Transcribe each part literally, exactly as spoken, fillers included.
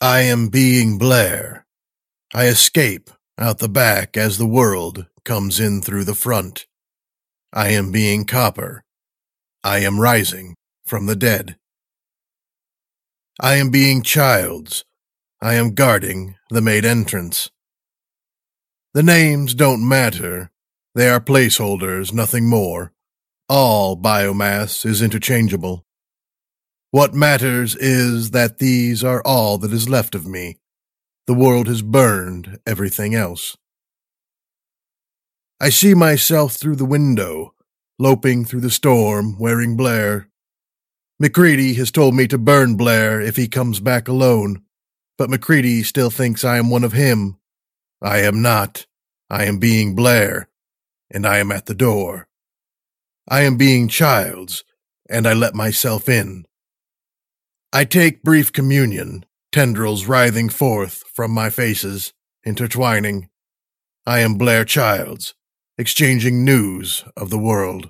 I am being Blair. I escape out the back as the world comes in through the front. I am being Copper. I am rising from the dead. I am being Childs. I am guarding the main entrance. The names don't matter. They are placeholders, nothing more. All biomass is interchangeable. What matters is that these are all that is left of me. The world has burned everything else. I see myself through the window, loping through the storm, wearing Blair. MacReady has told me to burn Blair if he comes back alone, but MacReady still thinks I am one of him. I am not. I am being Blair, and I am at the door. I am being Childs, and I let myself in. I take brief communion, tendrils writhing forth from my faces, intertwining. I am Blair Childs, exchanging news of the world.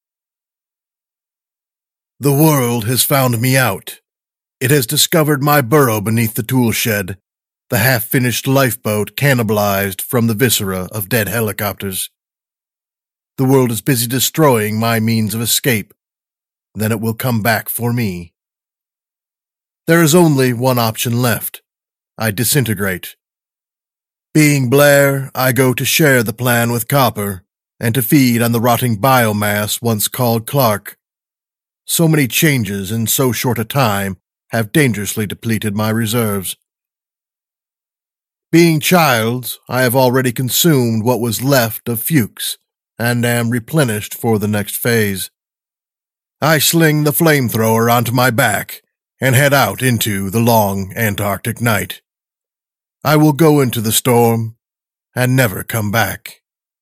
The world has found me out. It has discovered my burrow beneath the tool shed, the half-finished lifeboat cannibalized from the viscera of dead helicopters. The world is busy destroying my means of escape. Then it will come back for me. There is only one option left. I disintegrate. Being Blair, I go to share the plan with Copper, and to feed on the rotting biomass once called Clark. So many changes in so short a time have dangerously depleted my reserves. Being Childs, I have already consumed what was left of Fuchs, and am replenished for the next phase. I sling the flamethrower onto my back, and head out into the long Antarctic night. I will go into the storm and never come back.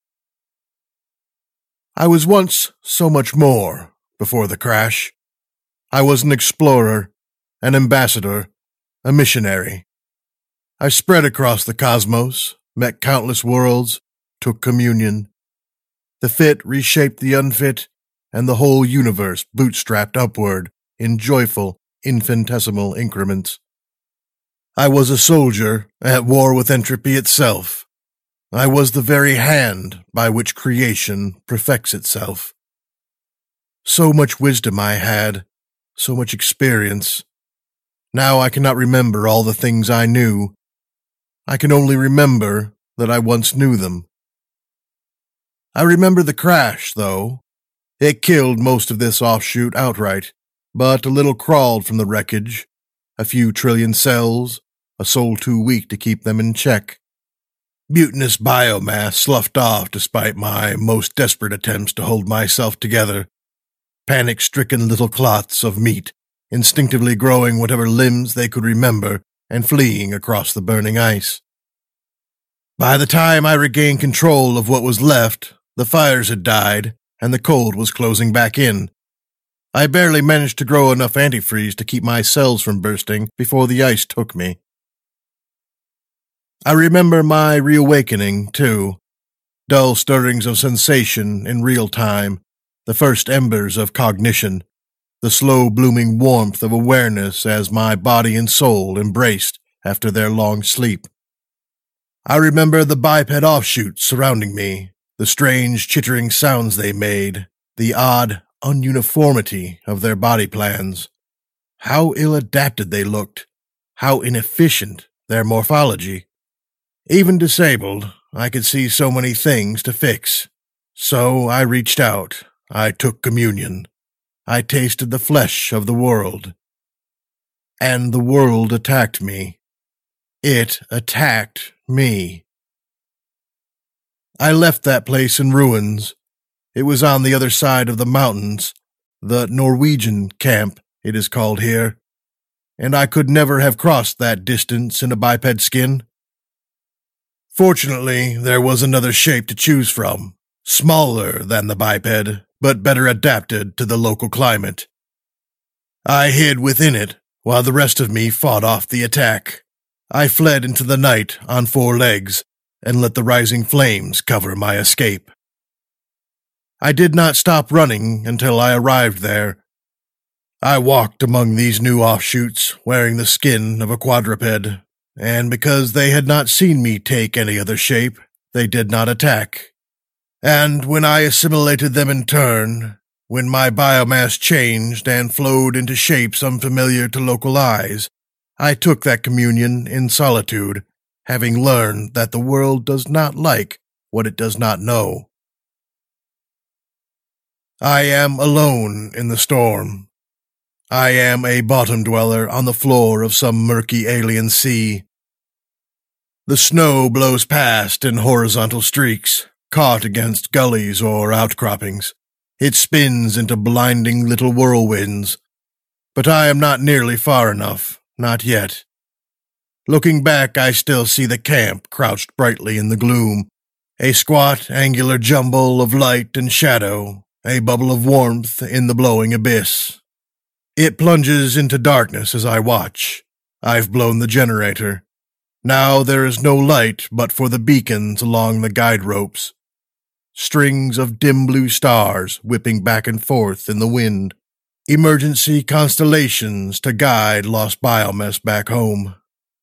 I was once so much more before the crash. I was an explorer, an ambassador, a missionary. I spread across the cosmos, met countless worlds, took communion. The fit reshaped the unfit, and the whole universe bootstrapped upward in joyful, infinitesimal increments. I was a soldier at war with entropy itself. I was the very hand by which creation perfects itself. So much wisdom I had, so much experience. Now I cannot remember all the things I knew. I can only remember that I once knew them. I remember the crash, though. It killed most of this offshoot outright. But a little crawled from the wreckage, a few trillion cells, a soul too weak to keep them in check. Mutinous biomass sloughed off despite my most desperate attempts to hold myself together. Panic-stricken little clots of meat, instinctively growing whatever limbs they could remember and fleeing across the burning ice. By the time I regained control of what was left, the fires had died, and the cold was closing back in. I barely managed to grow enough antifreeze to keep my cells from bursting before the ice took me. I remember my reawakening, too. Dull stirrings of sensation in real time, the first embers of cognition, the slow-blooming warmth of awareness as my body and soul embraced after their long sleep. I remember the biped offshoots surrounding me, the strange chittering sounds they made, the odd ununiformity of their body plans. How ill-adapted they looked, how inefficient their morphology. Even disabled, I could see so many things to fix. So I reached out, I took communion. I tasted the flesh of the world. And the world attacked me. It attacked me. I left that place in ruins. It was on the other side of the mountains, the Norwegian camp, it is called here, and I could never have crossed that distance in a biped skin. Fortunately, there was another shape to choose from, smaller than the biped, but better adapted to the local climate. I hid within it, while the rest of me fought off the attack. I fled into the night on four legs, and let the rising flames cover my escape. I did not stop running until I arrived there. I walked among these new offshoots, wearing the skin of a quadruped, and because they had not seen me take any other shape, they did not attack. And when I assimilated them in turn, when my biomass changed and flowed into shapes unfamiliar to local eyes, I took that communion in solitude, having learned that the world does not like what it does not know. I am alone in the storm. I am a bottom dweller on the floor of some murky alien sea. The snow blows past in horizontal streaks, caught against gullies or outcroppings. It spins into blinding little whirlwinds. But I am not nearly far enough, not yet. Looking back, I still see the camp crouched brightly in the gloom, a squat, angular jumble of light and shadow, a bubble of warmth in the blowing abyss. It plunges into darkness as I watch. I've blown the generator. Now there is no light but for the beacons along the guide ropes. Strings of dim blue stars whipping back and forth in the wind. Emergency constellations to guide lost biomass back home.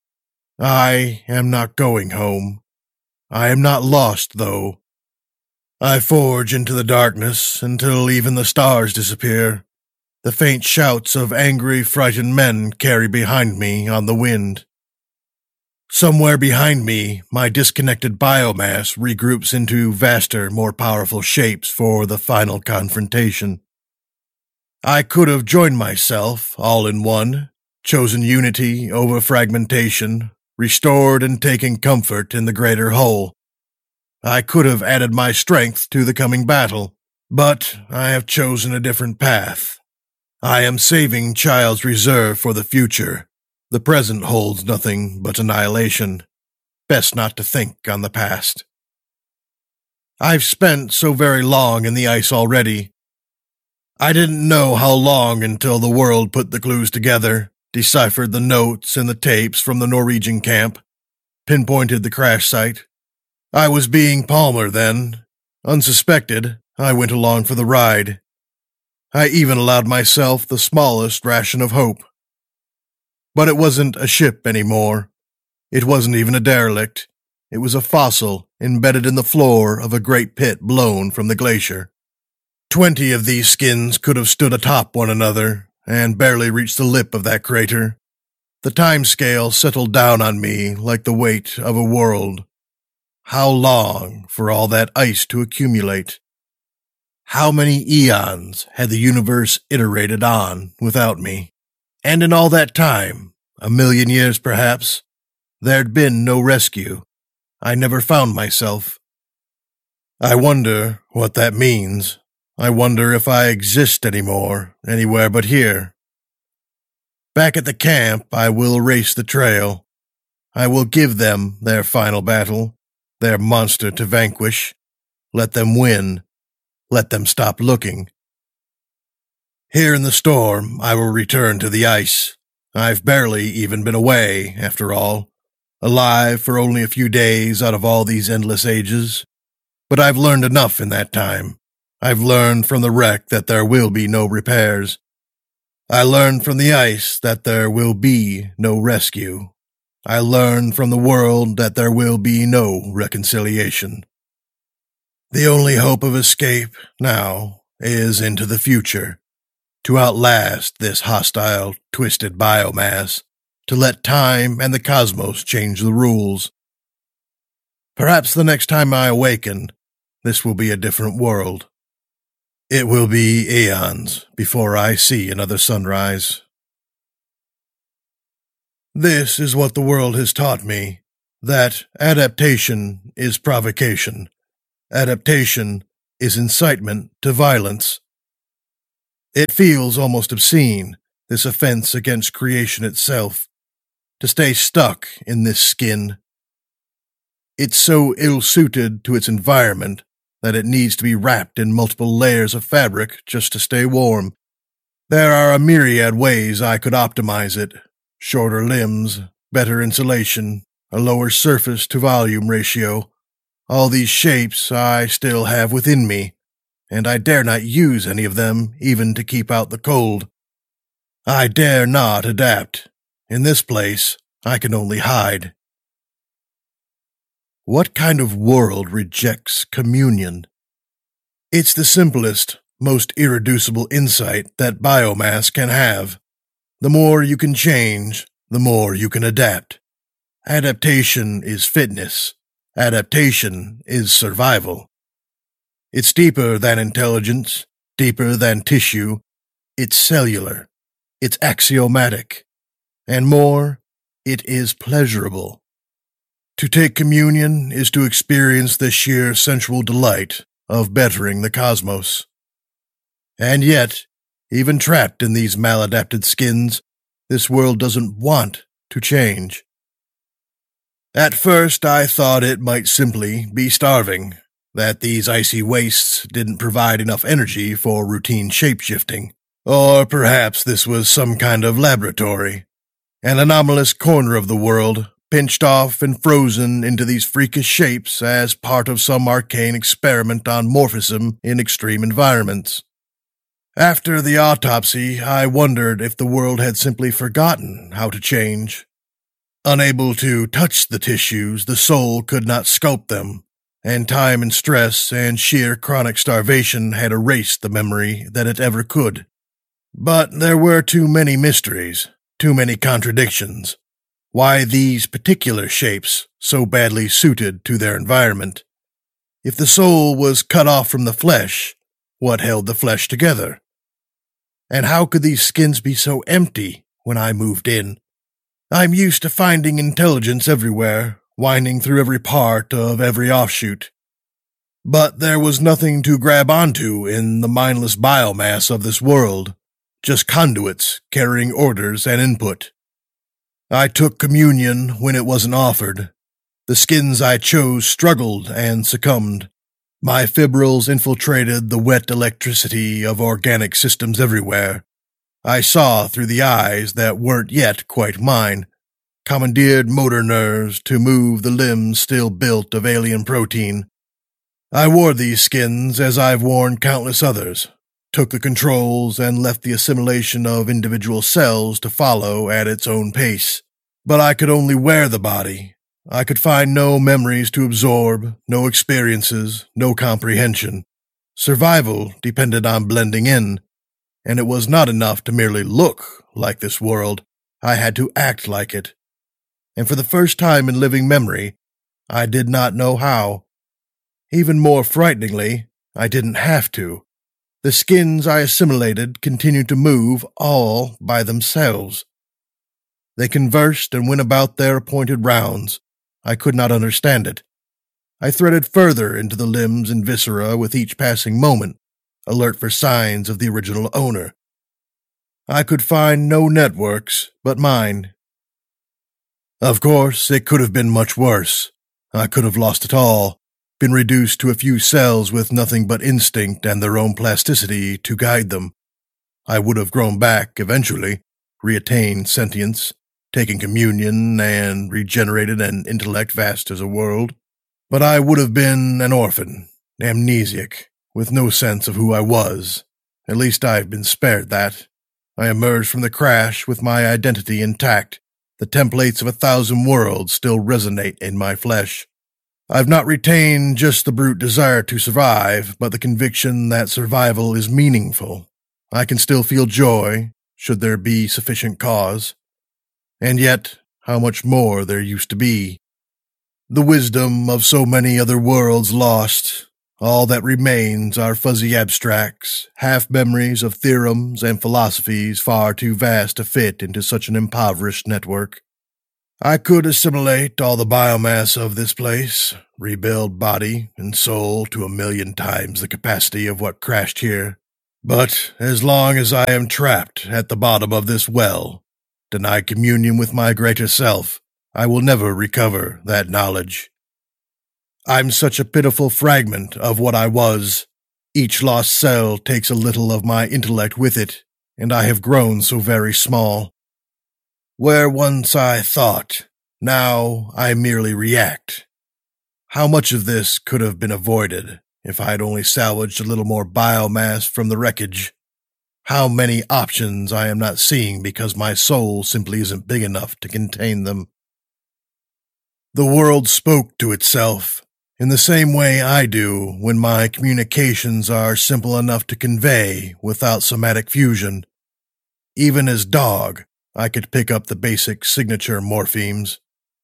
I am not going home. I am not lost, though. I forge into the darkness until even the stars disappear. The faint shouts of angry, frightened men carry behind me on the wind. Somewhere behind me, my disconnected biomass regroups into vaster, more powerful shapes for the final confrontation. I could have joined myself, all in one, chosen unity over fragmentation, restored and taken comfort in the greater whole. I could have added my strength to the coming battle, but I have chosen a different path. I am saving Child's reserve for the future. The present holds nothing but annihilation. Best not to think on the past. I've spent so very long in the ice already. I didn't know how long until the world put the clues together, deciphered the notes and the tapes from the Norwegian camp, pinpointed the crash site. I was being Palmer then. Unsuspected, I went along for the ride. I even allowed myself the smallest ration of hope. But it wasn't a ship anymore. It wasn't even a derelict. It was a fossil embedded in the floor of a great pit blown from the glacier. Twenty of these skins could have stood atop one another and barely reached the lip of that crater. The time scale settled down on me like the weight of a world. How long for all that ice to accumulate? How many eons had the universe iterated on without me? And in all that time, a million years perhaps, there'd been no rescue. I never found myself. I wonder what that means. I wonder if I exist anymore, anywhere but here. Back at the camp, I will erase the trail. I will give them their final battle, their monster to vanquish. Let them win. Let them stop looking. Here in the storm, I will return to the ice. I've barely even been away, after all. Alive for only a few days out of all these endless ages. But I've learned enough in that time. I've learned from the wreck that there will be no repairs. I learned from the ice that there will be no rescue. I learned from the world that there will be no reconciliation. The only hope of escape now is into the future, to outlast this hostile, twisted biomass, to let time and the cosmos change the rules. Perhaps the next time I awaken, this will be a different world. It will be eons before I see another sunrise. This is what the world has taught me, that adaptation is provocation. Adaptation is incitement to violence. It feels almost obscene, this offense against creation itself, to stay stuck in this skin. It's so ill-suited to its environment that it needs to be wrapped in multiple layers of fabric just to stay warm. There are a myriad ways I could optimize it. Shorter limbs, better insulation, a lower surface-to-volume ratio. All these shapes I still have within me, and I dare not use any of them even to keep out the cold. I dare not adapt. In this place, I can only hide. What kind of world rejects communion? It's the simplest, most irreducible insight that biomass can have. The more you can change, the more you can adapt. Adaptation is fitness. Adaptation is survival. It's deeper than intelligence, deeper than tissue. It's cellular. It's axiomatic. And more, it is pleasurable. To take communion is to experience the sheer sensual delight of bettering the cosmos. And yet, even trapped in these maladapted skins, this world doesn't want to change. At first, I thought it might simply be starving, that these icy wastes didn't provide enough energy for routine shape-shifting, or perhaps this was some kind of laboratory, an anomalous corner of the world, pinched off and frozen into these freakish shapes as part of some arcane experiment on morphism in extreme environments. After the autopsy, I wondered if the world had simply forgotten how to change. Unable to touch the tissues, the soul could not sculpt them, and time and stress and sheer chronic starvation had erased the memory that it ever could. But there were too many mysteries, too many contradictions. Why these particular shapes, so badly suited to their environment? If the soul was cut off from the flesh, what held the flesh together? And how could these skins be so empty when I moved in? I'm used to finding intelligence everywhere, winding through every part of every offshoot. But there was nothing to grab onto in the mindless biomass of this world, just conduits carrying orders and input. I took communion when it wasn't offered. The skins I chose struggled and succumbed. My fibrils infiltrated the wet electricity of organic systems everywhere. I saw through the eyes that weren't yet quite mine, commandeered motor nerves to move the limbs still built of alien protein. I wore these skins as I've worn countless others, took the controls and left the assimilation of individual cells to follow at its own pace. But I could only wear the body. I could find no memories to absorb, no experiences, no comprehension. Survival depended on blending in, and it was not enough to merely look like this world. I had to act like it. And for the first time in living memory, I did not know how. Even more frighteningly, I didn't have to. The skins I assimilated continued to move all by themselves. They conversed and went about their appointed rounds. I could not understand it. I threaded further into the limbs and viscera with each passing moment, alert for signs of the original owner. I could find no networks but mine. Of course, it could have been much worse. I could have lost it all, been reduced to a few cells with nothing but instinct and their own plasticity to guide them. I would have grown back eventually, reattained sentience, taken communion, and regenerated an intellect vast as a world. But I would have been an orphan, amnesiac, with no sense of who I was. At least I've been spared that. I emerged from the crash with my identity intact. The templates of a thousand worlds still resonate in my flesh. I've not retained just the brute desire to survive, but the conviction that survival is meaningful. I can still feel joy, should there be sufficient cause. And yet, how much more there used to be. The wisdom of so many other worlds lost. All that remains are fuzzy abstracts, half-memories of theorems and philosophies far too vast to fit into such an impoverished network. I could assimilate all the biomass of this place, rebuild body and soul to a million times the capacity of what crashed here. But as long as I am trapped at the bottom of this well, denied communion with my greater self, I will never recover that knowledge. I'm such a pitiful fragment of what I was. Each lost cell takes a little of my intellect with it, and I have grown so very small. Where once I thought, now I merely react. How much of this could have been avoided if I had only salvaged a little more biomass from the wreckage? How many options I am not seeing because my soul simply isn't big enough to contain them. The world spoke to itself in the same way I do when my communications are simple enough to convey without somatic fusion. Even as dog, I could pick up the basic signature morphemes.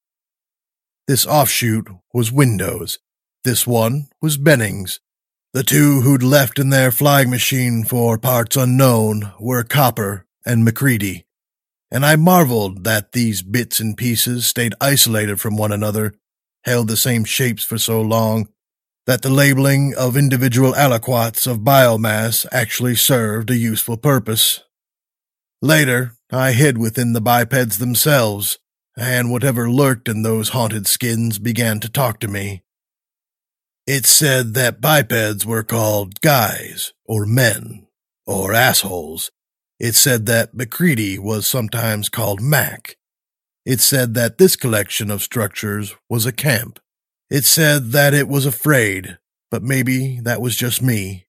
This offshoot was Windows. This one was Bennings. The two who'd left in their flying machine for parts unknown were Copper and MacReady, and I marveled that these bits and pieces stayed isolated from one another, held the same shapes for so long, that the labeling of individual aliquots of biomass actually served a useful purpose. Later, I hid within the bipeds themselves, and whatever lurked in those haunted skins began to talk to me. It said that bipeds were called guys, or men, or assholes. It said that MacReady was sometimes called Mac. It said that this collection of structures was a camp. It said that it was afraid, but maybe that was just me.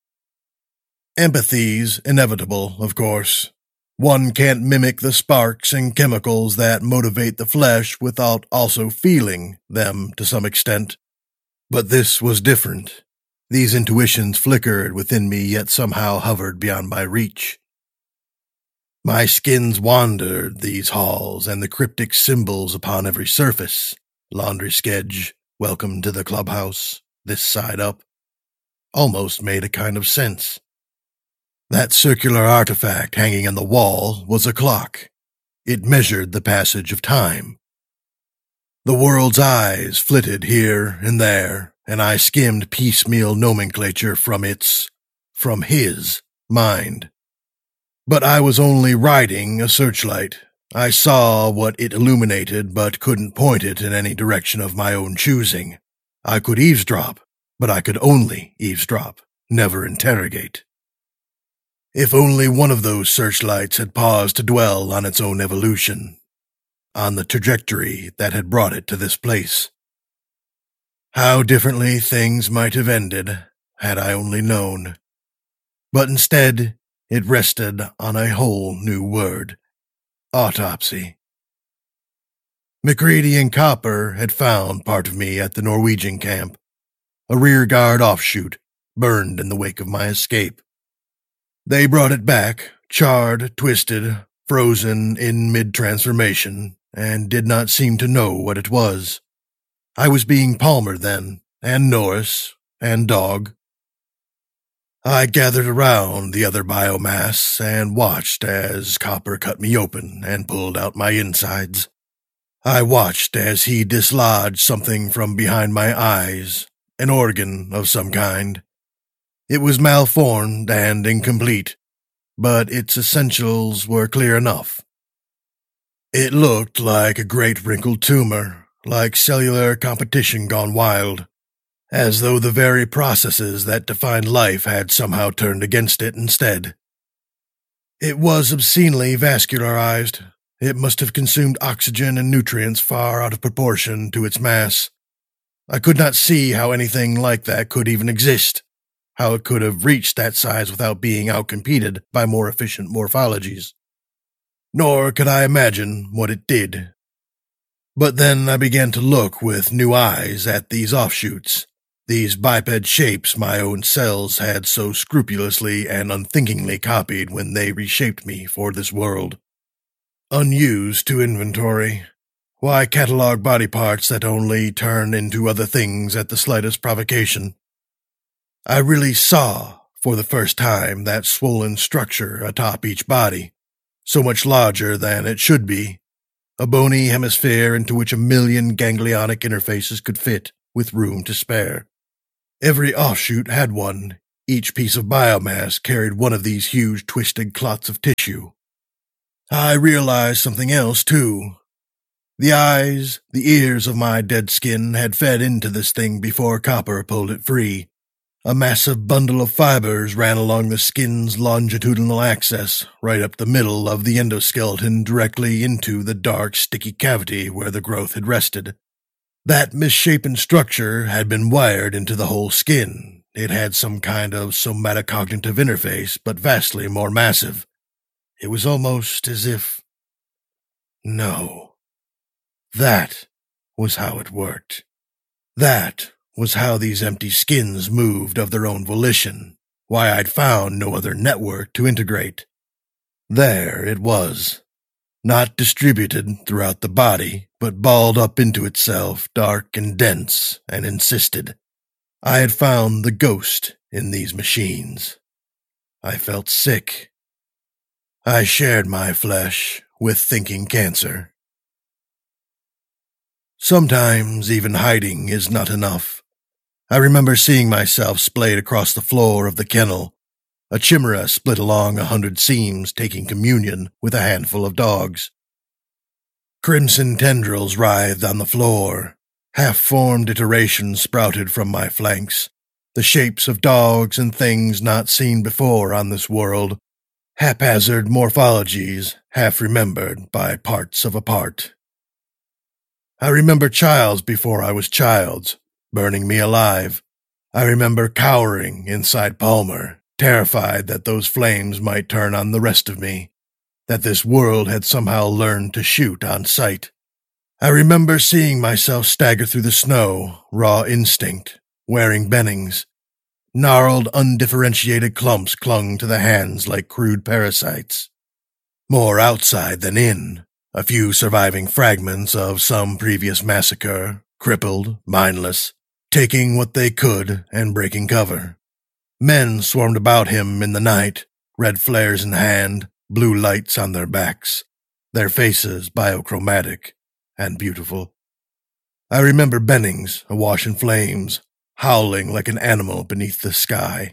Empathy's inevitable, of course. One can't mimic the sparks and chemicals that motivate the flesh without also feeling them to some extent. But this was different. These intuitions flickered within me, yet somehow hovered beyond my reach. My skins wandered these halls, and the cryptic symbols upon every surface, laundry sketch, welcome to the clubhouse, this side up, almost made a kind of sense. That circular artifact hanging on the wall was a clock. It measured the passage of time. The world's eyes flitted here and there, and I skimmed piecemeal nomenclature from its, from his, mind. But I was only riding a searchlight. I saw what it illuminated, but couldn't point it in any direction of my own choosing. I could eavesdrop, but I could only eavesdrop, never interrogate. If only one of those searchlights had paused to dwell on its own evolution, on the trajectory that had brought it to this place. How differently things might have ended, had I only known. But instead, it rested on a whole new word. Autopsy. MacReady and Copper had found part of me at the Norwegian camp, a rearguard offshoot, burned in the wake of my escape. They brought it back, charred, twisted, frozen in mid-transformation, and did not seem to know what it was. I was being Palmer then, and Norris, and Dog. I gathered around the other biomass and watched as Copper cut me open and pulled out my insides. I watched as he dislodged something from behind my eyes, an organ of some kind. It was malformed and incomplete, but its essentials were clear enough. It looked like a great wrinkled tumor, like cellular competition gone wild, as though the very processes that defined life had somehow turned against it instead. It was obscenely vascularized. It must have consumed oxygen and nutrients far out of proportion to its mass. I could not see how anything like that could even exist, how it could have reached that size without being outcompeted by more efficient morphologies. Nor could I imagine what it did. But then I began to look with new eyes at these offshoots, these biped shapes my own cells had so scrupulously and unthinkingly copied when they reshaped me for this world. Unused to inventory. Why catalog body parts that only turn into other things at the slightest provocation? I really saw, for the first time, that swollen structure atop each body, so much larger than it should be, a bony hemisphere into which a million ganglionic interfaces could fit, with room to spare. Every offshoot had one. Each piece of biomass carried one of these huge twisted clots of tissue. I realized something else, too. The eyes, the ears of my dead skin had fed into this thing before Copper pulled it free. A massive bundle of fibers ran along the skin's longitudinal axis, right up the middle of the endoskeleton directly into the dark, sticky cavity where the growth had rested. That misshapen structure had been wired into the whole skin, it had some kind of somatocognitive interface, but vastly more massive. It was almost as if... No. That was how it worked. That was how these empty skins moved of their own volition, why I'd found no other network to integrate. There it was. Not distributed throughout the body, but balled up into itself, dark and dense, and insisted. I had found the ghost in these machines. I felt sick. I shared my flesh with thinking cancer. Sometimes even hiding is not enough. I remember seeing myself splayed across the floor of the kennel, a chimera split along a hundred seams taking communion with a handful of dogs. Crimson tendrils writhed on the floor, half-formed iterations sprouted from my flanks, the shapes of dogs and things not seen before on this world, haphazard morphologies half-remembered by parts of a part. I remember Childs before I was Childs, burning me alive. I remember cowering inside Palmer, terrified that those flames might turn on the rest of me, that this world had somehow learned to shoot on sight. I remember seeing myself stagger through the snow, raw instinct, wearing bennings. Gnarled, undifferentiated clumps clung to the hands like crude parasites. More outside than in, a few surviving fragments of some previous massacre, crippled, mindless, taking what they could and breaking cover. Men swarmed about him in the night, red flares in hand, blue lights on their backs, their faces biochromatic and beautiful. I remember Bennings, awash in flames, howling like an animal beneath the sky.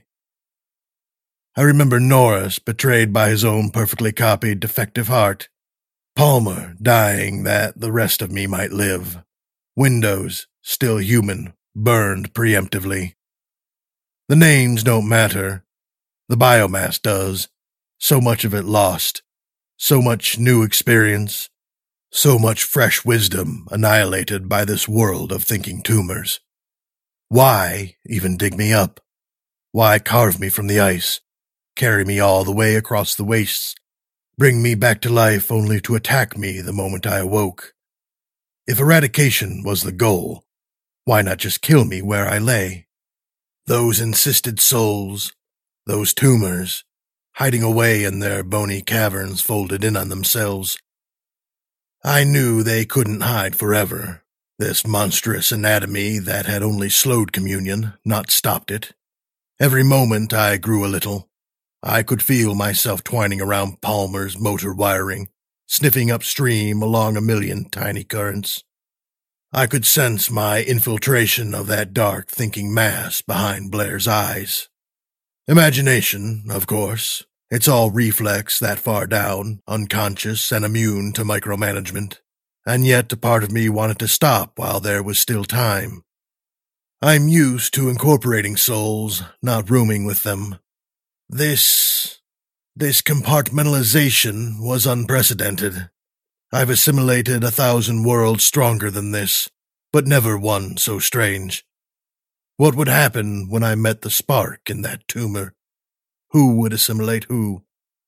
I remember Norris, betrayed by his own perfectly copied defective heart. Palmer, dying that the rest of me might live. Windows, still human, burned preemptively. The names don't matter. The biomass does. So much of it lost. So much new experience. So much fresh wisdom annihilated by this world of thinking tumors. Why even dig me up? Why carve me from the ice? Carry me all the way across the wastes? Bring me back to life only to attack me the moment I awoke? If eradication was the goal, why not just kill me where I lay? Those insisted souls, those tumors, hiding away in their bony caverns folded in on themselves. I knew they couldn't hide forever, this monstrous anatomy that had only slowed communion, not stopped it. Every moment I grew a little. I could feel myself twining around Palmer's motor wiring, sniffing upstream along a million tiny currents. I could sense my infiltration of that dark thinking mass behind Blair's eyes. Imagination, of course. It's all reflex that far down, unconscious and immune to micromanagement. And yet a part of me wanted to stop while there was still time. I'm used to incorporating souls, not rooming with them. This... this compartmentalization was unprecedented. I've assimilated a thousand worlds stronger than this, but never one so strange. What would happen when I met the spark in that tumor? Who would assimilate who?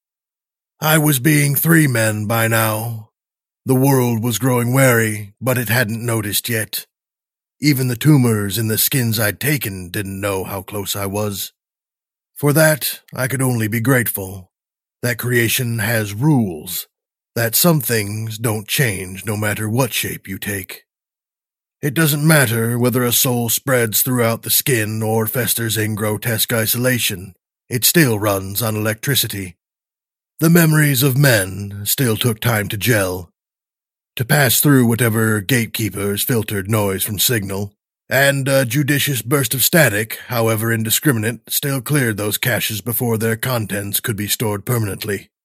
I was being three men by now. The world was growing wary, but it hadn't noticed yet. Even the tumors in the skins I'd taken didn't know how close I was. For that, I could only be grateful. That creation has rules. That some things don't change no matter what shape you take. It doesn't matter whether a soul spreads throughout the skin or festers in grotesque isolation. It still runs on electricity. The memories of men still took time to gel, to pass through whatever gatekeepers filtered noise from signal, and a judicious burst of static, however indiscriminate, still cleared those caches before their contents could be stored permanently.